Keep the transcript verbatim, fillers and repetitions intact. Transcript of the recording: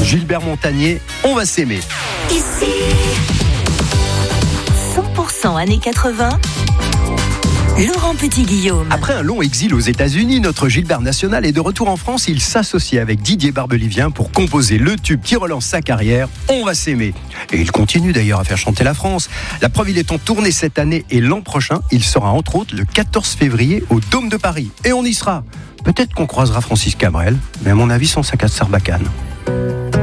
Gilbert Montagné, on va s'aimer. Ici, cent pour cent années quatre-vingts, Laurent Petit-Guillaume. Après un long exil aux États-Unis, notre Gilbert national est de retour en France. Il s'associe avec Didier Barbelivien pour composer le tube qui relance sa carrière, On va s'aimer. Et il continue d'ailleurs à faire chanter la France. La preuve, il est en tournée cette année et l'an prochain, il sera entre autres le quatorze février au Dôme de Paris. Et on y sera. Peut-être qu'on croisera Francis Cabrel, mais à mon avis sans sa casse Sarbacane.